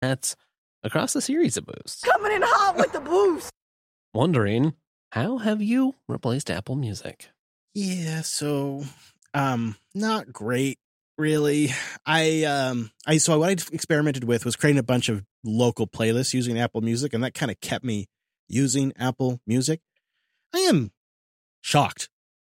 That's across a series of boosts. Coming in hot with the boost. Wondering, how have you replaced Apple Music? Yeah, so not great, really. So what I experimented with was creating a bunch of local playlists using Apple Music, and that kind of kept me using Apple Music. I am shocked,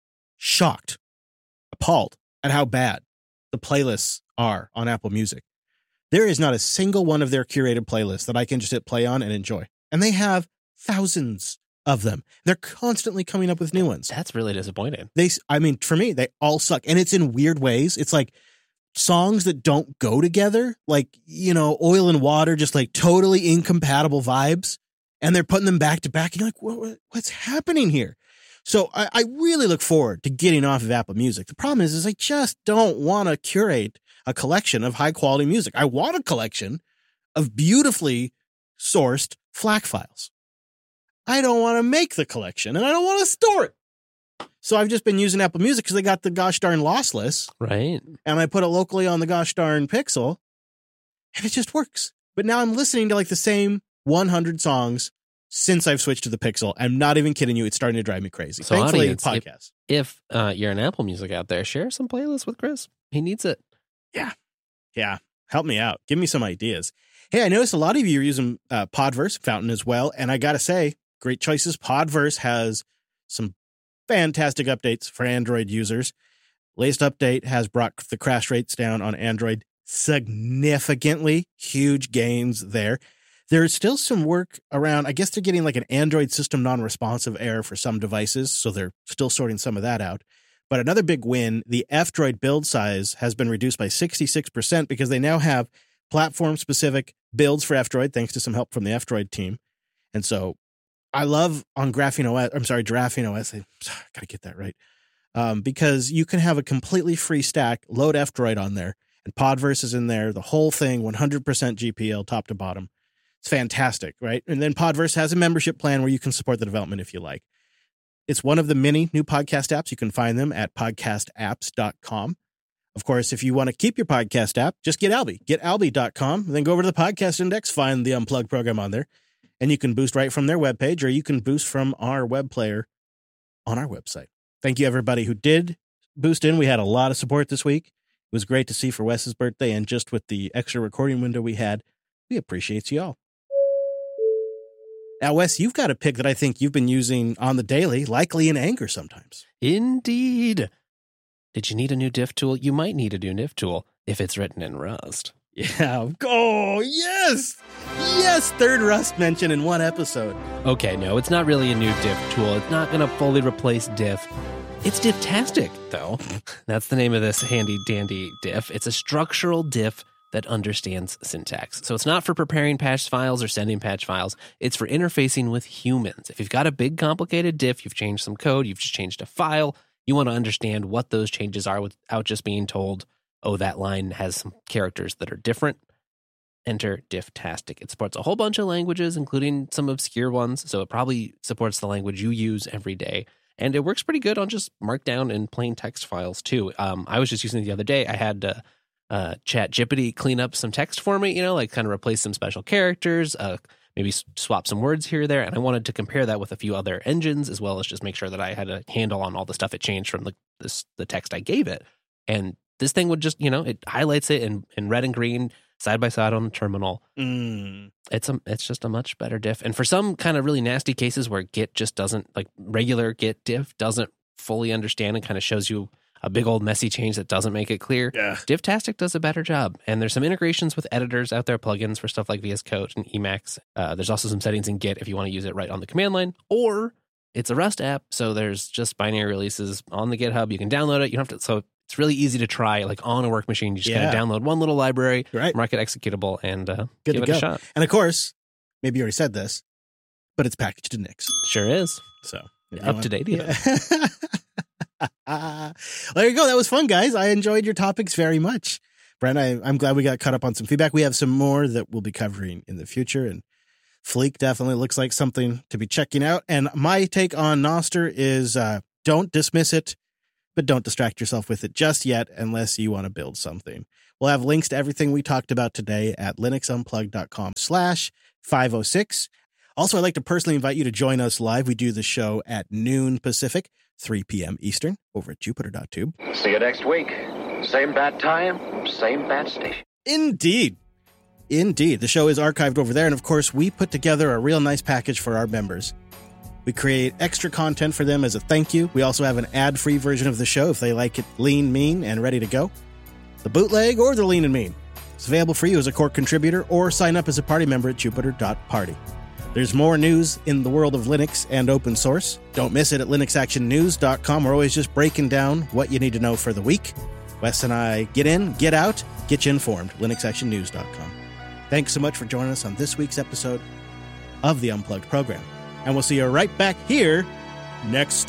appalled at how bad the playlists are on Apple Music. There is not a single one of their curated playlists that I can just hit play on and enjoy. And they have thousands of them. They're constantly coming up with new ones. That's really disappointing. For me, they all suck. And it's in weird ways. It's like songs that don't go together, like, Oil and Water, just like totally incompatible vibes. And they're putting them back to back. And you're like, what's happening here? So I really look forward to getting off of Apple Music. The problem is I just don't want to curate a collection of high quality music. I want a collection of beautifully sourced FLAC files. I don't want to make the collection and I don't want to store it. So I've just been using Apple Music because they got the gosh darn lossless. Right. And I put it locally on the gosh darn Pixel and it just works. But now I'm listening to like the same 100 songs since I've switched to the Pixel. I'm not even kidding you. It's starting to drive me crazy. So thankfully, audience, podcasts. If you're an Apple Music out there, share some playlists with Chris. He needs it. Yeah. Help me out. Give me some ideas. Hey, I noticed a lot of you are using Podverse Fountain as well. And I got to say, great choices. Podverse has some fantastic updates for Android users. Latest update has brought the crash rates down on Android significantly. Huge gains there. There's still some work around. I guess they're getting like an Android system non-responsive error for some devices. So they're still sorting some of that out. But another big win, the F-Droid build size has been reduced by 66% because they now have platform-specific builds for F-Droid, thanks to some help from the F-Droid team. And so I love on Graphene OS, I got to get that right, because you can have a completely free stack, load F-Droid on there, and Podverse is in there, the whole thing, 100% GPL, top to bottom. It's fantastic, right? And then Podverse has a membership plan where you can support the development if you like. It's one of the many new podcast apps. You can find them at podcastapps.com. Of course, if you want to keep your podcast app, just get Alby. Get Alby.com. Then go over to the podcast index, find the Unplugged program on there, and you can boost right from their webpage, or you can boost from our web player on our website. Thank you, everybody who did boost in. We had a lot of support this week. It was great to see for Wes's birthday, and just with the extra recording window we had, we appreciate you all. Now, Wes, you've got a pick that I think you've been using on the daily, likely in anger sometimes. Indeed. Did you need a new diff tool? You might need a new diff tool if it's written in Rust. Yeah. Oh, yes. Yes. Third Rust mention in one episode. Okay, no, it's not really a new diff tool. It's not going to fully replace diff. It's Difftastic, though. That's the name of this handy dandy diff. It's a structural diff that understands syntax. So it's not for preparing patch files or sending patch files. It's for interfacing with humans. If you've got a big complicated diff, you've changed some code, you've just changed a file, you want to understand what those changes are without just being told, oh, that line has some characters that are different. Enter Difftastic. It supports a whole bunch of languages, including some obscure ones. So it probably supports the language you use every day. And it works pretty good on just markdown and plain text files, too. I was just using it the other day. I had ChatGPT clean up some text for me, like kind of replace some special characters, maybe swap some words here or there. And I wanted to compare that with a few other engines, as well as just make sure that I had a handle on all the stuff it changed from the text I gave it. And this thing would just, it highlights it in red and green side by side on the terminal. It's just a much better diff. And for some kind of really nasty cases where Git just doesn't, like regular Git diff doesn't fully understand and kind of shows you a big old messy change that doesn't make it clear. Yeah. Difftastic does a better job. And there's some integrations with editors out there, plugins for stuff like VS Code and Emacs. There's also some settings in Git if you want to use it right on the command line, or it's a Rust app. So there's just binary releases on the GitHub. You can download it. You don't have to. So it's really easy to try, like on a work machine. You just kind of download one little library, mark it executable, and give it a shot. And of course, maybe you already said this, but it's packaged in Nix. Sure is. So up to date. Yeah. There you go. That was fun, guys. I enjoyed your topics very much. Brent, I'm glad we got caught up on some feedback. We have some more that we'll be covering in the future, and Fleek definitely looks like something to be checking out. And my take on Nostr is don't dismiss it. but don't distract yourself with it just yet unless you want to build something. We'll have links to everything we talked about today at linuxunplugged.com/506. Also, I'd like to personally invite you to join us live. We do the show at noon Pacific, 3 p.m. Eastern, over at Jupiter.tube. See you next week. Same bad time, same bad station. Indeed. The show is archived over there, and of course, we put together a real nice package for our members. We create extra content for them as a thank you. We also have an ad-free version of the show if they like it lean, mean, and ready to go. The bootleg or the lean and mean. It's available for you as a core contributor or sign up as a party member at Jupiter.party. There's more news in the world of Linux and open source. Don't miss it at linuxactionnews.com. We're always just breaking down what you need to know for the week. Wes and I get in, get out, get you informed. linuxactionnews.com. Thanks so much for joining us on this week's episode of the Unplugged program. And we'll see you right back here next